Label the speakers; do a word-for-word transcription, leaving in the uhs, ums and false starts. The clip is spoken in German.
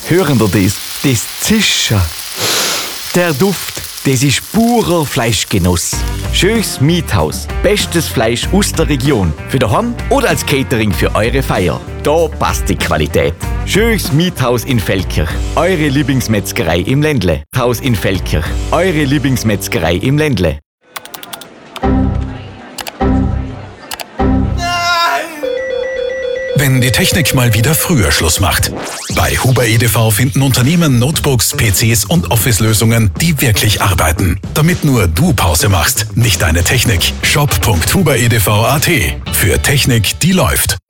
Speaker 1: Hören ihr das? Das Zischen. Der Duft, das ist purer Fleischgenuss. Schönes Miethaus. Bestes Fleisch aus der Region. Für daheim oder als Catering für eure Feier. Da passt die Qualität. Schönes Miethaus in Feldkirch. Eure Lieblingsmetzgerei im Ländle. Haus in Feldkirch. Eure Lieblingsmetzgerei im Ländle.
Speaker 2: Wenn die Technik mal wieder früher Schluss macht. Bei Huber E D V finden Unternehmen Notebooks, P Cs und Office-Lösungen, die wirklich arbeiten. Damit nur du Pause machst, nicht deine Technik. shop punkt huber e d v punkt a t. Für Technik, die läuft.